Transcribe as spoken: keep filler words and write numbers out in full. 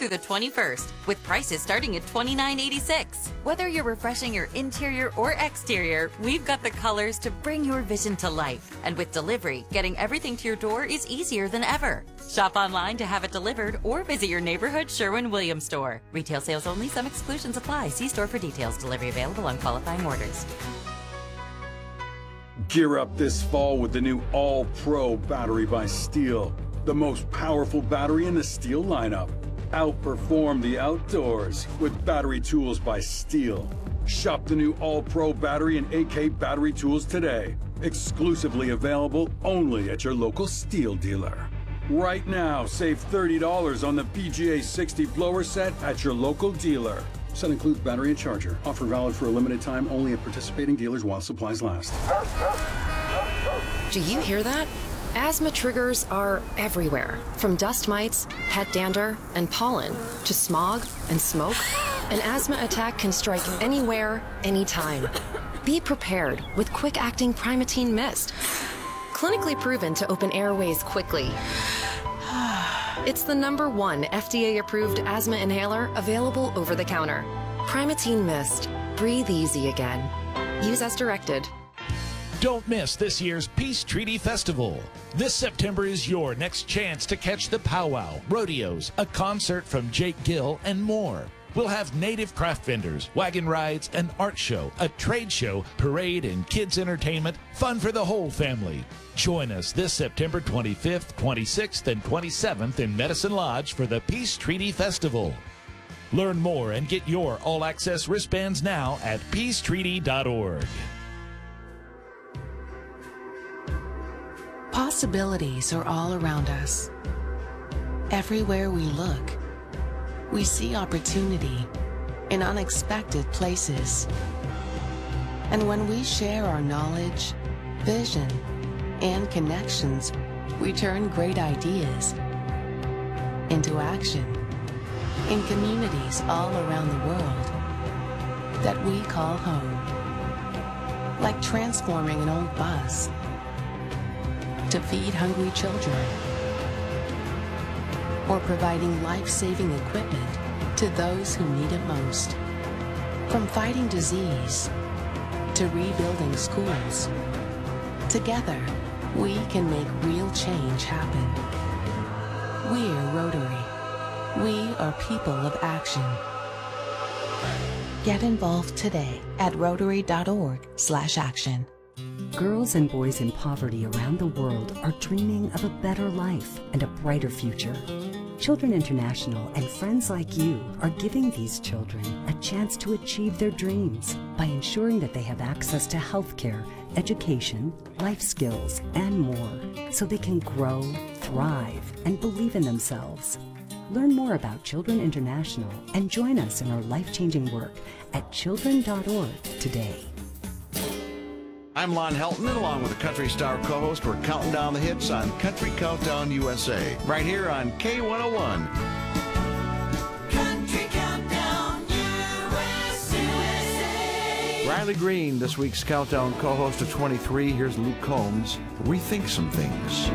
through the twenty-first, with prices starting at twenty-nine eighty-six. Whether you're refreshing your interior or exterior, we've got the colors to bring your vision to life. And with delivery, getting everything to your door is easier than ever. Shop online to have it delivered or visit your neighborhood Sherwin-Williams store. Retail sales only. Some exclusions apply. See store for details. Delivery available on qualifying orders. Gear up this fall with the new All-Pro battery by Steel. The most powerful battery in the Steel lineup. Outperform the outdoors with battery tools by Steel. Shop the new All-Pro battery and A K battery tools today. Exclusively available only at your local Steel dealer. Right now, save thirty dollars on the P G A sixty blower set at your local dealer. Set includes battery and charger. Offer valid for a limited time only at participating dealers while supplies last. Do you hear that? Asthma triggers are everywhere. From dust mites, pet dander, and pollen, to smog and smoke. An asthma attack can strike anywhere, anytime. Be prepared with quick-acting Primatene Mist. Clinically proven to open airways quickly. It's the number one F D A-approved asthma inhaler available over the counter. Primatene Mist. Breathe easy again. Use as directed. Don't miss this year's Peace Treaty Festival. This September is your next chance to catch the powwow, rodeos, a concert from Jake Gill, and more. We'll have native craft vendors, wagon rides, an art show, a trade show, parade, and kids entertainment. Fun for the whole family. Join us this September twenty-fifth, twenty-sixth, and twenty-seventh in Medicine Lodge for the Peace Treaty Festival. Learn more and get your all-access wristbands now at peace treaty dot org. Possibilities are all around us. Everywhere we look, we see opportunity in unexpected places. And when we share our knowledge, vision, and connections, we turn great ideas into action in communities all around the world that we call home. Like transforming an old bus to feed hungry children, or providing life-saving equipment to those who need it most. From fighting disease to rebuilding schools, together we can make real change happen. We're Rotary. We are people of action. Get involved today at rotary dot org slash action. Girls and boys in poverty around the world are dreaming of a better life and a brighter future. Children International and friends like you are giving these children a chance to achieve their dreams by ensuring that they have access to health care, education, life skills, and more, so they can grow, thrive, and believe in themselves. Learn more about Children International and join us in our life-changing work at children dot org today. I'm Lon Helton, along with the Country Star co-host. We're counting down the hits on Country Countdown U S A, right here on K one oh one. Country Countdown U S A. Riley Green, this week's Countdown co-host of twenty-three. Here's Luke Combs. Rethink Some Things.